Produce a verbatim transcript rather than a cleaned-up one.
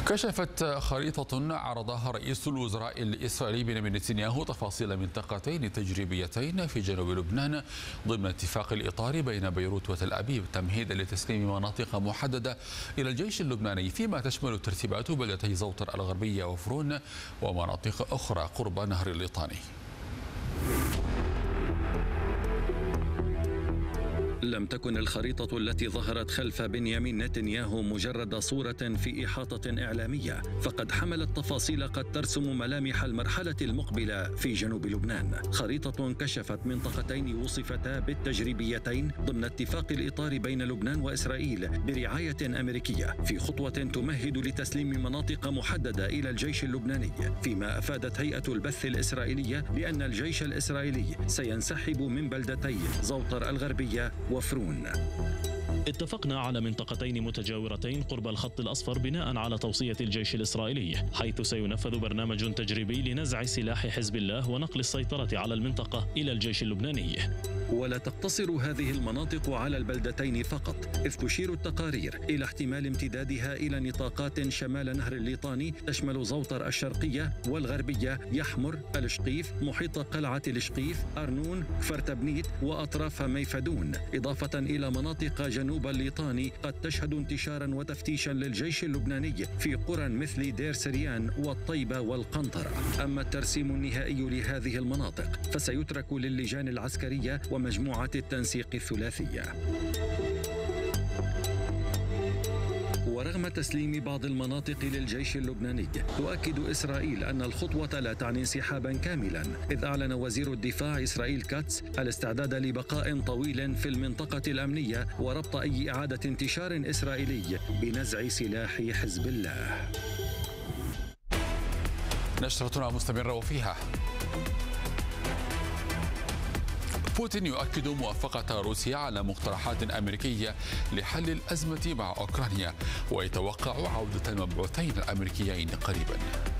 كشفت خريطة عرضها رئيس الوزراء الإسرائيلي بنيامين نتنياهو تفاصيل منطقتين تجريبيتين في جنوب لبنان ضمن اتفاق الإطار بين بيروت وتل أبيب تمهيدا لتسليم مناطق محددة إلى الجيش اللبناني، فيما تشمل ترتيبات بلدتي زوطر الغربية وفرون ومناطق أخرى قرب نهر الليطاني. لم تكن الخريطة التي ظهرت خلف بنيامين نتنياهو مجرد صورة في إحاطة إعلامية، فقد حملت تفاصيل قد ترسم ملامح المرحلة المقبلة في جنوب لبنان. خريطة كشفت منطقتين وصفتا بالتجريبيتين ضمن اتفاق الإطار بين لبنان وإسرائيل برعاية أمريكية، في خطوة تمهد لتسليم مناطق محددة إلى الجيش اللبناني، فيما أفادت هيئة البث الإسرائيلية بأن الجيش الإسرائيلي سينسحب من بلدتي زوطر الغربية وفرون. اتفقنا على منطقتين متجاورتين قرب الخط الأصفر بناء على توصية الجيش الإسرائيلي، حيث سينفذ برنامج تجريبي لنزع سلاح حزب الله ونقل السيطرة على المنطقة إلى الجيش اللبناني. ولا تقتصر هذه المناطق على البلدتين فقط، إذ تشير التقارير إلى احتمال امتدادها إلى نطاقات شمال نهر الليطاني تشمل زوطر الشرقية والغربية، يحمر، الشقيف، محيط قلعة الشقيف، أرنون، فرتبنيت وأطراف ميفدون، إضافة إلى مناطق جنوب الليطاني قد تشهد انتشارا وتفتيشا للجيش اللبناني في قرى مثل دير سريان والطيبة والقنطرة. أما الترسيم النهائي لهذه المناطق فسيترك للجان العسكرية ومجموعة التنسيق الثلاثية. ورغم تسليم بعض المناطق للجيش اللبناني، تؤكد إسرائيل أن الخطوة لا تعني انسحابا كاملا، إذ أعلن وزير الدفاع إسرائيل كاتس الاستعداد لبقاء طويل في المنطقة الأمنية وربط أي إعادة انتشار إسرائيلي بنزع سلاح حزب الله. نشرتنا مستمرة وفيها بوتين يؤكد موافقة روسيا على مقترحات أمريكية لحل الأزمة مع أوكرانيا، ويتوقع عودة المبعوثين الأمريكيين قريبا.